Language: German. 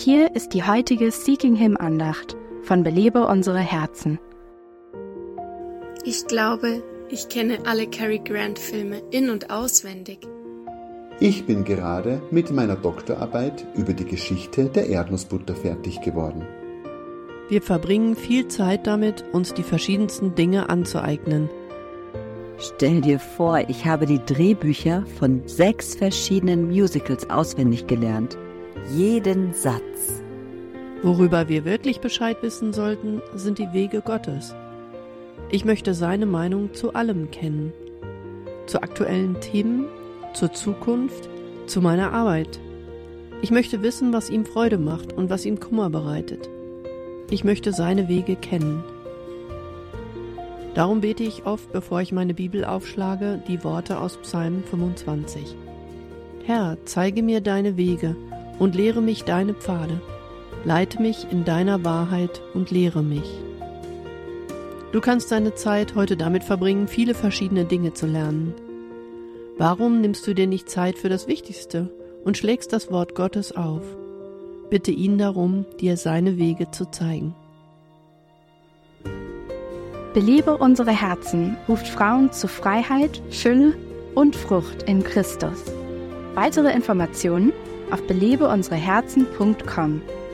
hier ist die heutige Seeking Him Andacht von Belebe unsere Herzen. Ich glaube, ich kenne alle Cary Grant Filme in- und auswendig. Ich bin gerade mit meiner Doktorarbeit über die Geschichte der Erdnussbutter fertig geworden. Wir verbringen viel Zeit damit, uns die verschiedensten Dinge anzueignen. Stell dir vor, ich habe die Drehbücher von 6 verschiedenen Musicals auswendig gelernt. Jeden Satz. Worüber wir wirklich Bescheid wissen sollten, sind die Wege Gottes. Ich möchte seine Meinung zu allem kennen. Zu aktuellen Themen, zur Zukunft, zu meiner Arbeit. Ich möchte wissen, was ihm Freude macht und was ihm Kummer bereitet. Ich möchte seine Wege kennen. Darum bete ich oft, bevor ich meine Bibel aufschlage, die Worte aus Psalm 25. Herr, zeige mir deine Wege und lehre mich deine Pfade. Leite mich in deiner Wahrheit und lehre mich. Du kannst deine Zeit heute damit verbringen, viele verschiedene Dinge zu lernen. Warum nimmst du dir nicht Zeit für das Wichtigste und schlägst das Wort Gottes auf? Bitte ihn darum, dir seine Wege zu zeigen. Belebe unsere Herzen ruft Frauen zu Freiheit, Fülle und Frucht in Christus. Weitere Informationen auf belebeunsereherzen.com.